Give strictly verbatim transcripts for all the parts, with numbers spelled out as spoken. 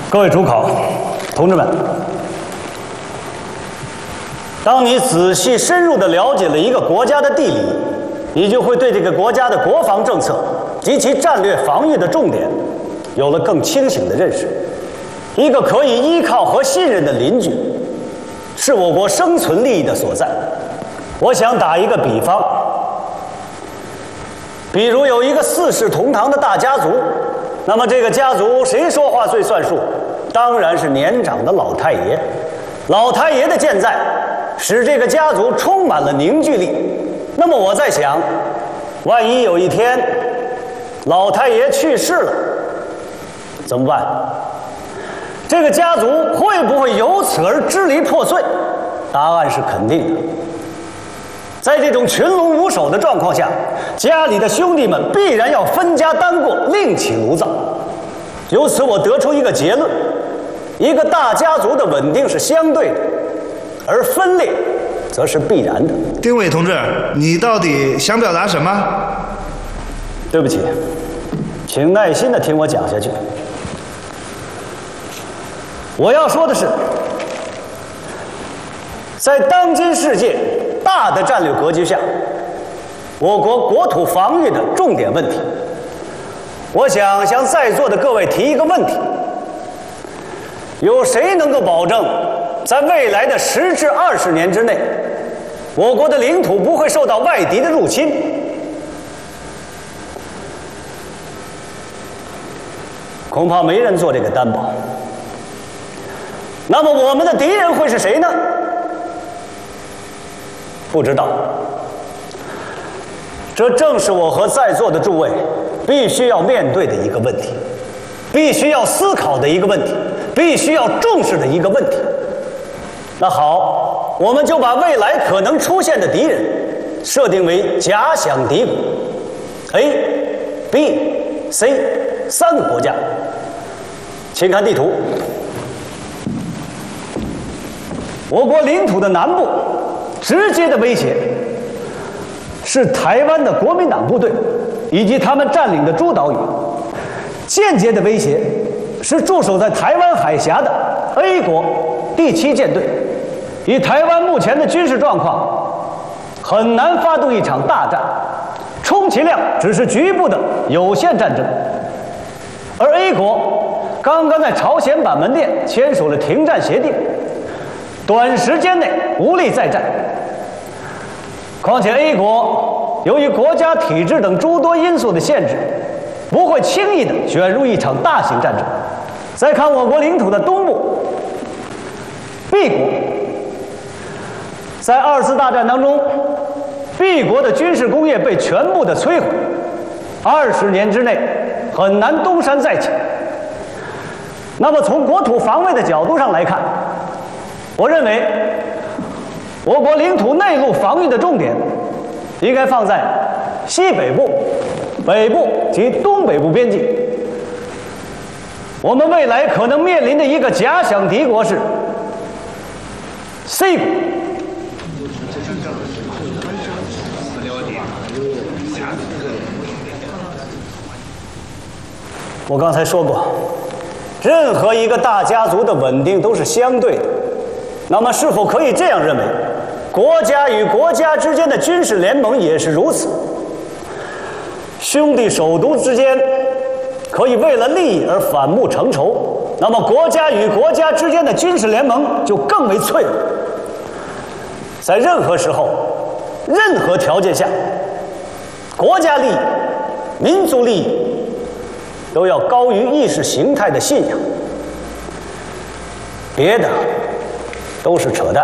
各位主考，同志们，当你仔细深入地了解了一个国家的地理，你就会对这个国家的国防政策及其战略防御的重点有了更清醒的认识。一个可以依靠和信任的邻居，是我国生存利益的所在。我想打一个比方，比如有一个四世同堂的大家族，那么这个家族谁说话最算数？当然是年长的老太爷。老太爷的健在，使这个家族充满了凝聚力。那么我在想，万一有一天老太爷去世了，怎么办？这个家族会不会由此而支离破碎？答案是肯定的。在这种群龙无首的状况下，家里的兄弟们必然要分家单过，另起炉灶。由此我得出一个结论：一个大家族的稳定是相对的，而分裂则是必然的。 丁伟同志，你到底想表达什么？ 对不起，请耐心地听我讲下去。我要说的是，在当今世界大的战略格局下，我国国土防御的重点问题，我想向在座的各位提一个问题：有谁能够保证，在未来的十至二十年之内，我国的领土不会受到外敌的入侵？恐怕没人做这个担保。那么我们的敌人会是谁呢？不知道。这正是我和在座的诸位必须要面对的一个问题，必须要思考的一个问题，必须要重视的一个问题。那好，我们就把未来可能出现的敌人设定为假想敌国 A、B、C 三个国家。请看地图。我国领土的南部直接的威胁是台湾的国民党部队以及他们占领的诸岛屿，间接的威胁是驻守在台湾海峡的 A 国第七舰队。以台湾目前的军事状况，很难发动一场大战，充其量只是局部的有限战争。而 A 国刚刚在朝鲜板门店签署了停战协定，短时间内无力再战。况且 A 国由于国家体制等诸多因素的限制，不会轻易的卷入一场大型战争。再看我国领土的东部 B 国，在二次大战当中 B 国的军事工业被全部的摧毁，二十年之内很难东山再起。那么从国土防卫的角度上来看，我认为我国领土内陆防御的重点应该放在西北部、北部及东北部边境。我们未来可能面临的一个假想敌国是 C 国。我刚才说过，任何一个大家族的稳定都是相对的。那么是否可以这样认为，国家与国家之间的军事联盟也是如此？兄弟手足之间可以为了利益而反目成仇，那么国家与国家之间的军事联盟就更为脆弱。在任何时候、任何条件下，国家利益、民族利益都要高于意识形态的信仰，别的都是扯淡。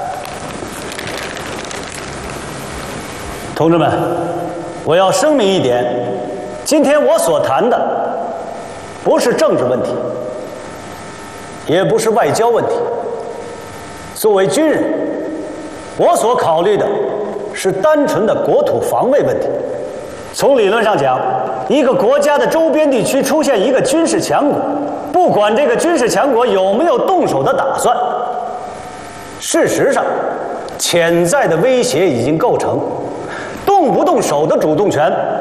同志们，我要声明一点，今天我所谈的不是政治问题，也不是外交问题。作为军人，我所考虑的是单纯的国土防卫问题。从理论上讲，一个国家的周边地区出现一个军事强国，不管这个军事强国有没有动手的打算，事实上潜在的威胁已经构成，动不动手的主动权